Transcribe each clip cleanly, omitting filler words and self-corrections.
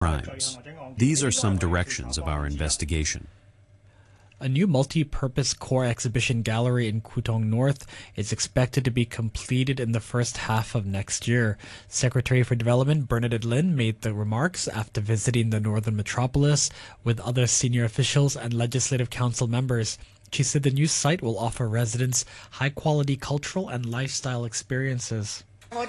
crimes. These are some directions of our investigation. A new multi-purpose core exhibition gallery in Kutong North is expected to be completed in the first half of next year. Secretary for Development Bernadette Lin made the remarks after visiting the northern metropolis with other senior officials and legislative council members. She said the new site will offer residents high-quality cultural and lifestyle experiences.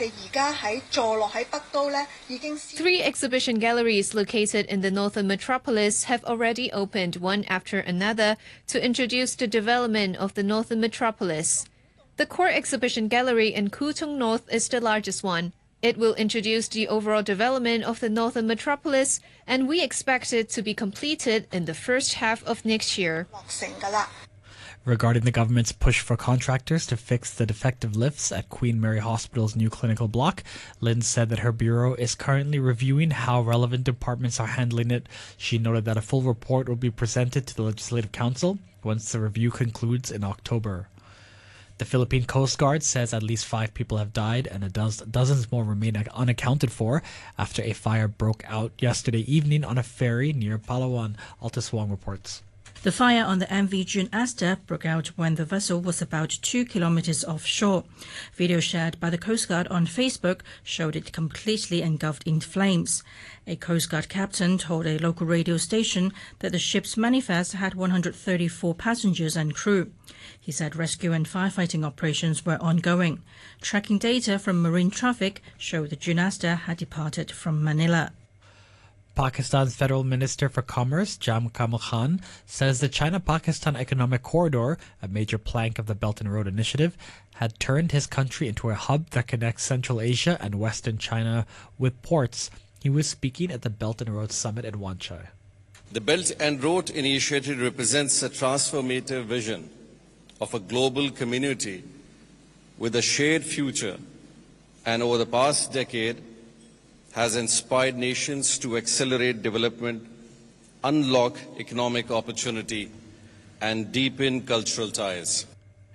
3 exhibition galleries located in the northern metropolis have already opened one after another to introduce the development of the northern metropolis. The core exhibition gallery in Kutong North is the largest one. It will introduce the overall development of the northern metropolis, and we expect it to be completed in the first half of next year. Regarding the government's push for contractors to fix the defective lifts at Queen Mary Hospital's new clinical block, Lin said that her bureau is currently reviewing how relevant departments are handling it. She noted that a full report will be presented to the Legislative Council once the review concludes in October. The Philippine Coast Guard says at least 5 people have died and dozens more remain unaccounted for after a fire broke out yesterday evening on a ferry near Palawan. Altus Wong reports. The fire on the MV June Asta broke out when the vessel was about 2 kilometers offshore. Video shared by the Coast Guard on Facebook showed it completely engulfed in flames. A Coast Guard captain told a local radio station that the ship's manifest had 134 passengers and crew. He said rescue and firefighting operations were ongoing. Tracking data from marine traffic showed the June Asta had departed from Manila. Pakistan's Federal Minister for Commerce, Jam Kamal Khan, says the China-Pakistan Economic Corridor, a major plank of the Belt and Road Initiative, had turned his country into a hub that connects Central Asia and Western China with ports. He was speaking at the Belt and Road Summit in Wanchai. The Belt and Road Initiative represents a transformative vision of a global community with a shared future, and over the past decade, has inspired nations to accelerate development, unlock economic opportunity, and deepen cultural ties.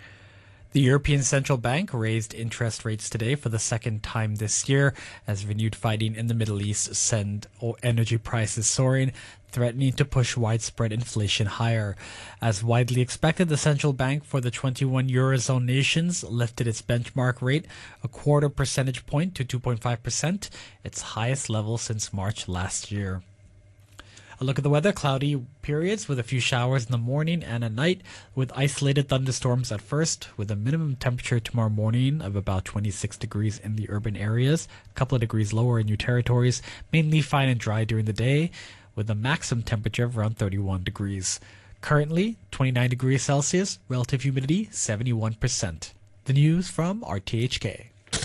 The European Central Bank raised interest rates today for the second time this year as renewed fighting in the Middle East sent energy prices soaring, threatening to push widespread inflation higher. As widely expected, the central bank for the 21 Eurozone nations lifted its benchmark rate a quarter percentage point to 2.5%, its highest level since March last year. A look at the weather. Cloudy periods with a few showers in the morning and at night, with isolated thunderstorms at first, with a minimum temperature tomorrow morning of about 26 degrees in the urban areas, a couple of degrees lower in new territories, mainly fine and dry during the day, with a maximum temperature of around 31 degrees. Currently, 29 degrees Celsius, relative humidity 71%. The news from RTHK.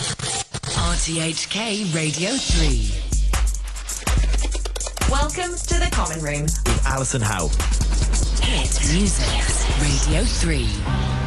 RTHK Radio 3. Welcome to the Common Room with Alison Howe. Hit Music Radio 3.